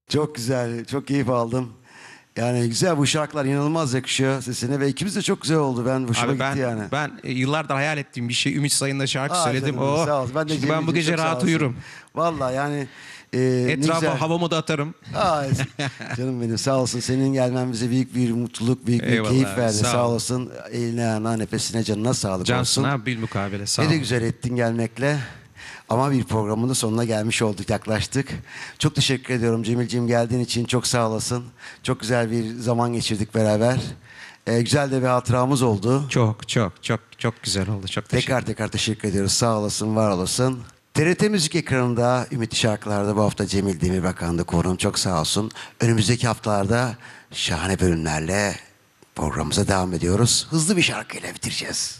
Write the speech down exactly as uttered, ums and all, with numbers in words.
Çok güzel, çok keyif aldım. Yani güzel, bu şarkılar inanılmaz yakışıyor sesine ve ikimiz de çok güzel oldu. Ben hoşuma Abi ben gitti yani. ben e, yıllardır hayal ettiğim bir şey Ümit Sayın'la şarkı Aa, söyledim. canım benim, Oh. sağ ol. Ben de Şimdi ben bu Cemil'ciğim, gece çok sağ rahat olsun. uyurum. Vallahi yani e, ne Etrafa güzel. havamı da atarım. Aa, canım benim, sağ olsun. Senin gelmen bize büyük bir mutluluk, büyük bir Eyvallah keyif abi, verdi. sağ Sağ ol. olasın. Eline, ayağına, nefesine, canına sağlık Cansın olsun. abi, bilmukabele, sağ Ne de ol. güzel ettin gelmekle. Ama bir programın da sonuna gelmiş olduk, yaklaştık. Çok teşekkür ediyorum Cemilciğim, geldiğin için çok sağ olasın. Çok güzel bir zaman geçirdik beraber. Ee, güzel de bir hatıramız oldu. Çok çok çok çok güzel oldu. Çok teşekkür Tekrar tekrar teşekkür ediyoruz. Sağ olasın, var olasın. T R T Müzik ekranında Ümitli Şarkılar'da bu hafta Cemil Demirbakan'da konuğum, çok sağ olsun. Önümüzdeki haftalarda şahane bölümlerle programımıza devam ediyoruz. Hızlı bir şarkıyla bitireceğiz.